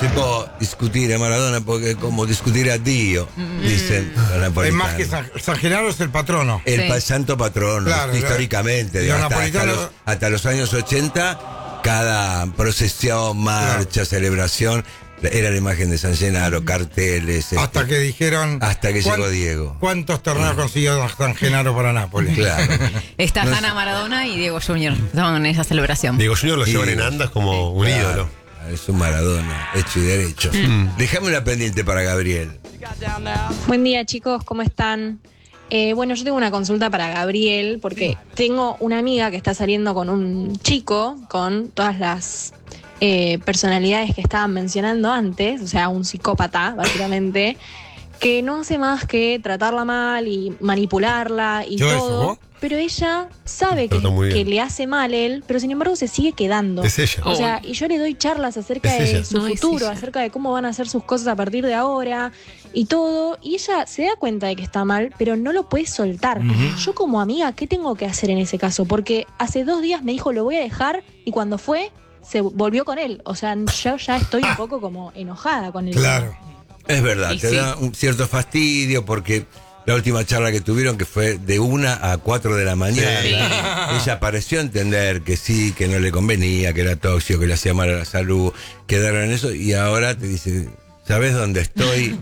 si può discutere a Maradona porque è come discutere a Dio, dicen los napolitanos. Es más que San Genaro es el patrono. El santo patrono, claro, históricamente. Claro. Hasta los años 80, cada procesión, marcha, celebración, era la imagen de San Genaro, carteles. Hasta que dijeron. Hasta que llegó Diego. ¿Cuántos torneos consiguió San Genaro para Nápoles? Claro. Está Ana Maradona y Diego Junior. Estaban en esa celebración. Diego Junior lo llevan en andas como un ídolo. Es un Maradona, hecho y derecho. Déjame una pendiente para Gabriel. Buen día, chicos, ¿cómo están? Bueno, yo tengo una consulta para Gabriel, porque tengo una amiga que está saliendo con un chico con todas las personalidades que estaban mencionando antes, o sea, un psicópata, básicamente, que no hace más que tratarla mal y manipularla y ¿Yo todo. eso, vos? Pero ella sabe que le hace mal él, pero sin embargo se sigue quedando. Es ella. O sea, y yo le doy charlas acerca de su futuro, acerca de cómo van a ser sus cosas a partir de ahora y todo. Y ella se da cuenta de que está mal, pero no lo puede soltar. Yo como amiga, ¿qué tengo que hacer en ese caso? Porque hace 2 días me dijo, lo voy a dejar, y cuando fue, se volvió con él. O sea, yo ya estoy un poco como enojada con él. Claro. Es verdad, te da un cierto fastidio porque la última charla que tuvieron, que fue de 1 a 4 de la mañana, ella pareció entender que sí, que no le convenía, que era tóxico, que le hacía mal a la salud, quedaron en eso, y ahora te dice, ¿sabés dónde estoy?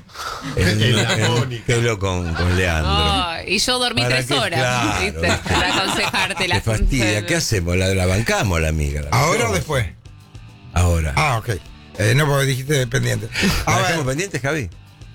En pelo con Leandro. Oh, y yo dormí 3 horas, claro, ¿viste? Para aconsejártela. Te fastidia, ¿qué hacemos? ¿La bancamos la amiga? ¿Ahora o después? Ahora. Ah, ok. No, porque dijiste pendiente. ¿Estamos pendientes, Javi?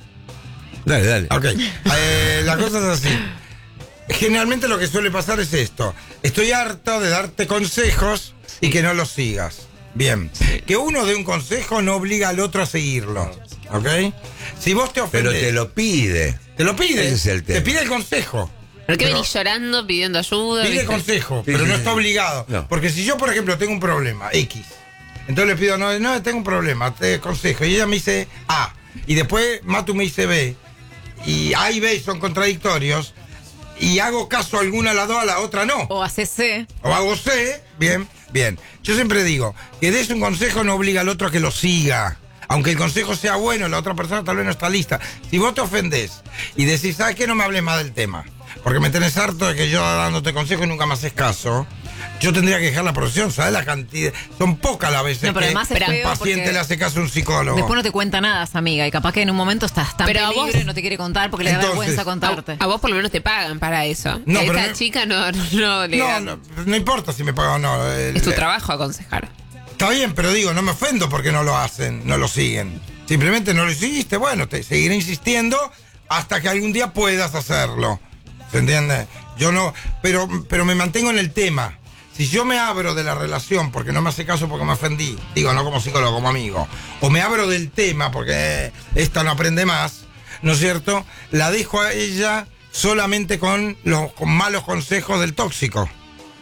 Dale. Ok. La cosa es así. Generalmente lo que suele pasar es esto. Estoy harto de darte consejos y que no los sigas. Bien. Que uno dé un consejo no obliga al otro a seguirlo. ¿Ok? Si vos te ofendes... Pero te lo pide. Te lo pide. Ese es el tema. Te pide el consejo. ¿Por qué venís llorando, pidiendo ayuda? Pide consejo, pero no está obligado. No. Porque si yo, por ejemplo, tengo un problema, X, entonces le pido, no, tengo un problema, te aconsejo. Y ella me dice A. Y después Matu me dice B. Y A y B son contradictorios. Y hago caso a alguna a las dos, a la otra no. O hace C. O hago C. Bien. Yo siempre digo, que des un consejo no obliga al otro a que lo siga. Aunque el consejo sea bueno, la otra persona tal vez no está lista. Si vos te ofendés y decís, ¿sabes qué? No me hables más del tema, porque me tenés harto de que yo dándote consejo y nunca me haces caso. Yo tendría que dejar la profesión, ¿sabes? La cantidad. Son pocas las veces pero que además es un feo paciente le hace caso a un psicólogo. Después no te cuenta nada esa amiga, y capaz que en un momento estás tan Pero a libre vos- y no te quiere contar porque le da Entonces, vergüenza contarte. A vos por lo menos te pagan para eso. No, A pero esta no- chica no le dan. No importa si me pagan o no. Es tu trabajo aconsejar. Está bien, pero digo, no me ofendo porque no lo hacen, no lo siguen. Simplemente no lo hiciste, bueno, te seguiré insistiendo hasta que algún día puedas hacerlo. ¿Se entiende? Yo no, pero me mantengo en el tema. Si yo me abro de la relación porque no me hace caso porque me ofendí, digo, no como psicólogo, como amigo, o me abro del tema porque esta no aprende más, ¿no es cierto? La dejo a ella solamente con malos consejos del tóxico.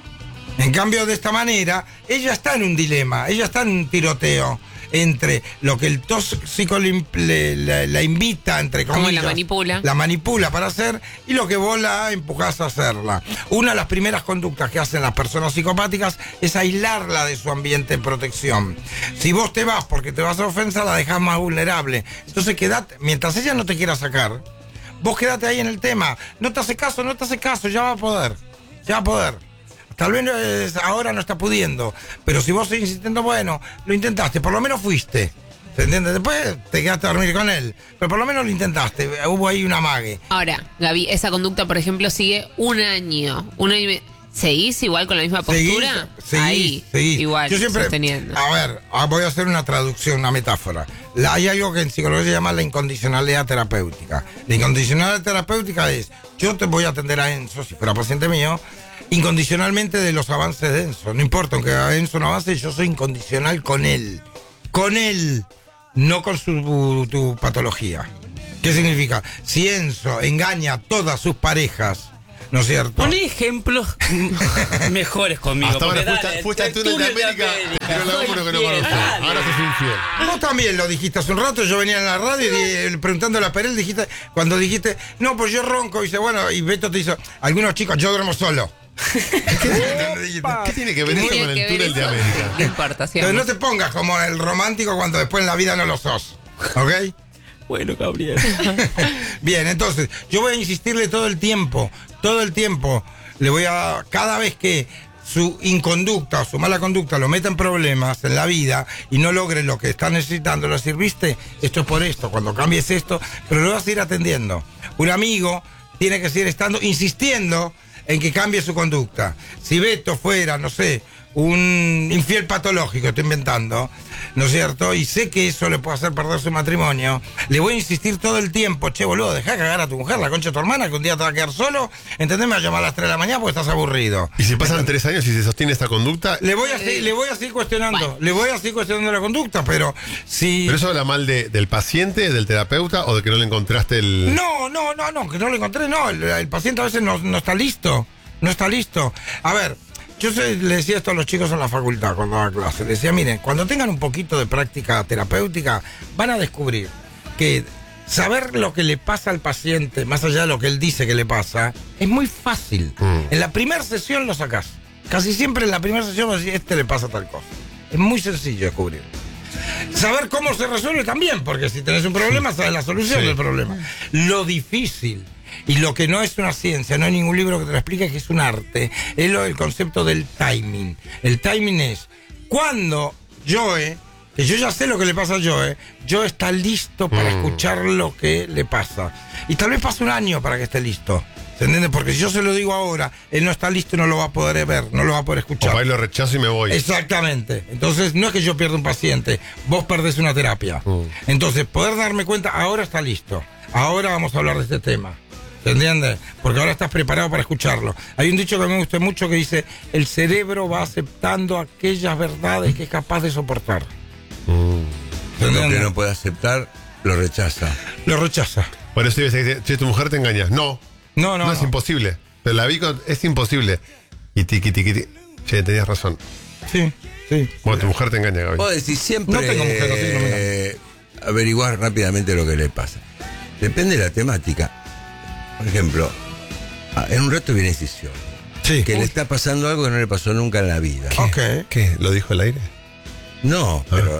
En cambio, de esta manera, ella está en un dilema, ella está en un tiroteo entre lo que el tóxico la invita, entre comillas, la manipula para hacer, y lo que vos la empujás a hacerla. Una de las primeras conductas que hacen las personas psicopáticas es aislarla de su ambiente de protección. Si vos te vas porque te vas a ofensar, la dejás más vulnerable. Entonces quedate, mientras ella no te quiera sacar, vos quedate ahí en el tema. No te hace caso, ya va a poder. Tal vez ahora no está pudiendo, pero si vos seguís insistiendo, bueno, lo intentaste, por lo menos fuiste. ¿Se entiende? Después te quedaste a dormir con él, pero por lo menos lo intentaste, hubo ahí un amague. Ahora, Gaby, esa conducta, por ejemplo, sigue un año. ¿Seguís igual con la misma postura? Seguís. Igual, Yo siempre, sosteniendo. a ver, voy a hacer una traducción, una metáfora. Hay algo que en psicología se llama la incondicionalidad terapéutica. La incondicionalidad terapéutica es, yo te voy a atender a Enzo, si fuera paciente mío, incondicionalmente de los avances de Enzo. No importa, aunque Enzo no avance, yo soy incondicional con él. Con él, no con tu patología. ¿Qué significa? Si Enzo engaña a todas sus parejas, ¿no es cierto? Poné ejemplos mejores conmigo. Hasta ahora porque fuiste al túnel de América, pero la uno que no conoce. Ahora sos infiel. Vos también lo dijiste hace un rato, yo venía en la radio y preguntándole a Perel, cuando dijiste, no, pues yo ronco, y dice, bueno, y Beto te hizo, algunos chicos, yo duermo solo. ¿Qué tiene que ver eso con el túnel de América? No importa, sí. Entonces no te pongas como el romántico cuando después en la vida no lo sos. ¿Ok? Bueno, Gabriel. Bien, entonces, yo voy a insistirle todo el tiempo. Cada vez que su inconducta o su mala conducta lo meta en problemas en la vida y no logre lo que está necesitando, le decir, viste, esto es por esto, cuando cambies esto, pero lo vas a ir atendiendo. Un amigo tiene que seguir insistiendo en que cambie su conducta. Si Beto fuera, no sé, un infiel patológico, estoy inventando, ¿no es cierto? Y sé que eso le puede hacer perder su matrimonio. Le voy a insistir todo el tiempo, che, boludo, dejá cagar a tu mujer, la concha de tu hermana, que un día te va a quedar solo, ¿entendés? Me va a llamar a las 3 de la mañana porque estás aburrido. Y si pasan 3 años y se sostiene esta conducta... Le voy a seguir cuestionando, Bueno. le voy a seguir cuestionando la conducta, pero si... ¿Pero eso habla mal del paciente, del terapeuta o de que no le encontraste el...? No, que no lo encontré, no, el paciente a veces no está listo, no está listo. A ver... le decía esto a los chicos en la facultad cuando daba clase. Les decía, miren, cuando tengan un poquito de práctica terapéutica, van a descubrir que saber lo que le pasa al paciente, más allá de lo que él dice que le pasa, es muy fácil. En la primera sesión lo sacás. Casi siempre en la primera sesión vos decís, le pasa tal cosa. Es muy sencillo descubrir. Saber cómo se resuelve también, porque si tenés un problema, sabes la solución del problema. Lo difícil... Y lo que no es una ciencia, no hay ningún libro que te lo explique, que es un arte, es el concepto del timing. El timing es cuando Joe, que yo ya sé lo que le pasa a Joe está listo para escuchar lo que le pasa. Y tal vez pase un año para que esté listo. ¿Se entiende? Porque si yo se lo digo ahora, él no está listo y no lo va a poder ver, no lo va a poder escuchar. O ahí lo rechazo y me voy. Exactamente. Entonces, no es que yo pierda un paciente, vos perdés una terapia. Entonces, poder darme cuenta, ahora está listo. Ahora vamos a hablar de este tema. ¿Se entiende? Porque ahora estás preparado para escucharlo. Hay un dicho que me gusta mucho que dice, el cerebro va aceptando aquellas verdades que es capaz de soportar. Lo que no puede aceptar, lo rechaza. Lo rechaza. Por eso dice, che, tu mujer te engaña. No es imposible. Pero la vi es imposible. Y tiqui. Che, tenías razón. Sí. Bueno, tu mujer te engaña, Gaby. Vos decís siempre No tengo mujer, así no averiguar rápidamente lo que le pasa. Depende de la temática. Por ejemplo, en un rato viene Sisión. Sí. Que le está pasando algo que no le pasó nunca en la vida. Ok. ¿Qué? ¿Lo dijo al aire? No, pero...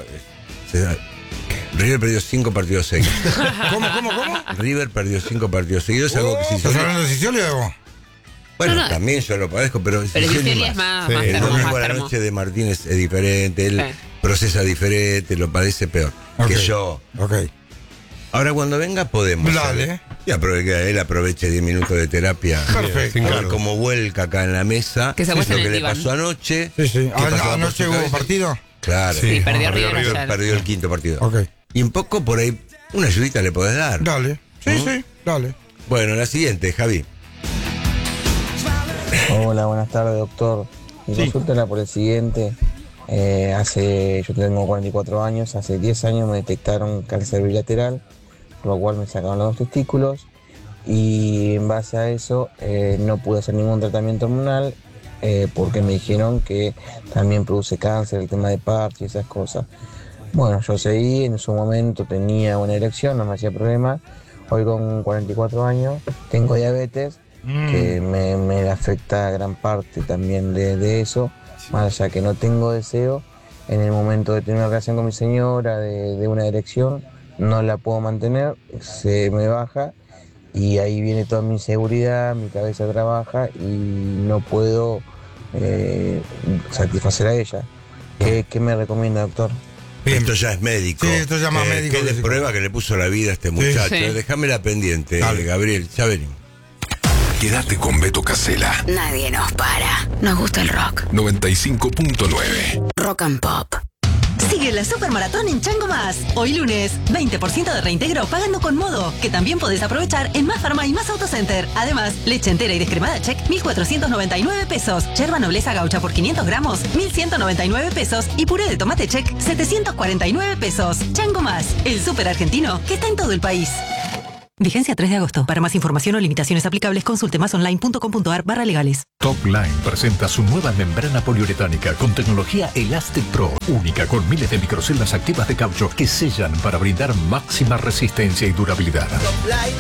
River perdió 5 partidos seguidos. ¿Cómo? River perdió 5 partidos seguidos. Algo que ¿Estás Sisioli... hablando de Sisioli o vos? Bueno, No. también yo lo padezco, pero Sisioli es más El termo, domingo más a la termo. noche de Martínez es diferente, él Sí. procesa diferente, lo padece peor Ok. que yo. Ok. Ahora cuando venga podemos. Dale. Y él aproveche 10 minutos de terapia. Perfecto. Sin A ver cargo. cómo vuelca acá en la mesa. Que se lo acueste en que el le diván. pasó anoche. Sí. ¿Qué pasaba por ¿Anoche su hubo cabeza? partido? Claro. Sí, perdió perdió River River. ayer. Perdió el 5.º partido. Ok. Y un poco por ahí, una ayudita le podés dar. Dale. Sí, dale. Bueno, la siguiente, Javi. Hola, buenas tardes, doctor. Mi consulta era por el siguiente. Yo tengo 44 años, hace 10 años me detectaron cáncer bilateral, por lo cual me sacaron los 2 testículos y en base a eso no pude hacer ningún tratamiento hormonal porque me dijeron que también produce cáncer, el tema de parche y esas cosas. Bueno, yo seguí, en su momento tenía una erección, no me hacía problema. Hoy con 44 años tengo diabetes, que me afecta gran parte también de eso, más allá que no tengo deseo. En el momento de tener una relación con mi señora, de una erección, no la puedo mantener, se me baja y ahí viene toda mi inseguridad, mi cabeza trabaja y no puedo satisfacer a ella. ¿Qué me recomienda, doctor? Bien. Esto ya es médico. Sí, esto ya más médico ¿Qué le que prueba que le puso la vida a este muchacho? Sí. Déjamela pendiente, Dale. Gabriel. Ya venimos. Quédate con Beto Casella. Nadie nos para. Nos gusta el rock. 95.9. Rock and Pop. Sigue la Supermaratón en Chango Más. Hoy lunes, 20% de reintegro pagando con Modo, que también podés aprovechar en Más Farma y Más Autocenter. Además, leche entera y descremada Check, 1.499 pesos. Yerba Nobleza Gaucha por 500 gramos, 1.199 pesos. Y puré de tomate Check, 749 pesos. Chango Más, el súper argentino que está en todo el país. Vigencia 3 de agosto. Para más información o limitaciones aplicables, consulte masonline.com.ar/legales. Top Line presenta su nueva membrana poliuretánica con tecnología Elastic Pro, única con miles de microceldas activas de caucho que sellan para brindar máxima resistencia y durabilidad.